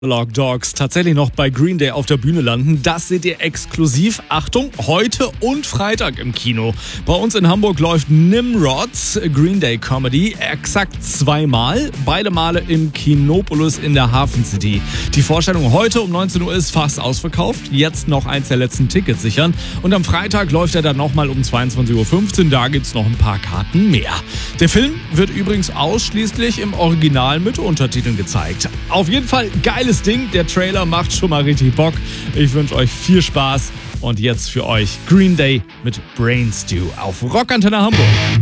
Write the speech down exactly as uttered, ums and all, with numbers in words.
Log Dogs tatsächlich noch bei Green Day auf der Bühne landen. Das seht ihr exklusiv, Achtung, heute und Freitag im Kino. Bei uns in Hamburg läuft Nimrods Green Day Comedy exakt zweimal, beide Male im Kinopolis in der Hafen City. Die Vorstellung heute um neunzehn Uhr ist fast ausverkauft, jetzt noch eins der letzten Tickets sichern und am Freitag läuft er dann nochmal um zweiundzwanzig Uhr fünfzehn, da gibt's noch ein paar Karten mehr. Der Film wird übrigens ausschließlich im Original mit Untertiteln gezeigt. Auf jeden Fall geiles Ding, der Trailer macht schon mal richtig Bock. Ich wünsche euch viel Spaß und jetzt für euch Green Day mit Brain Stew auf Rockantenne Hamburg.